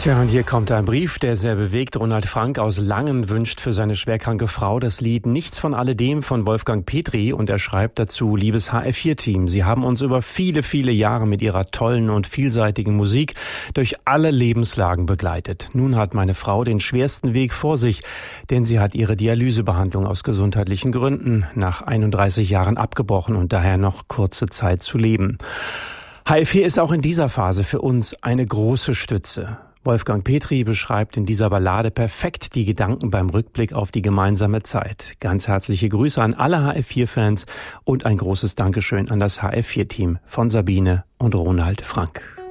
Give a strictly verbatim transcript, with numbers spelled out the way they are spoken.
Tja, und hier kommt ein Brief, der sehr bewegt. Ronald Frank aus Langen wünscht für seine schwerkranke Frau das Lied Nichts von alledem von Wolfgang Petri und er schreibt dazu: Liebes H F vier Team, Sie haben uns über viele, viele Jahre mit Ihrer tollen und vielseitigen Musik durch alle Lebenslagen begleitet. Nun hat meine Frau den schwersten Weg vor sich, denn sie hat ihre Dialysebehandlung aus gesundheitlichen Gründen nach einunddreißig Jahren abgebrochen und daher noch kurze Zeit zu leben. H F vier ist auch in dieser Phase für uns eine große Stütze. Wolfgang Petri beschreibt in dieser Ballade perfekt die Gedanken beim Rückblick auf die gemeinsame Zeit. Ganz herzliche Grüße an alle H F vier Fans und ein großes Dankeschön an das H F vier Team von Sabine und Ronald Frank.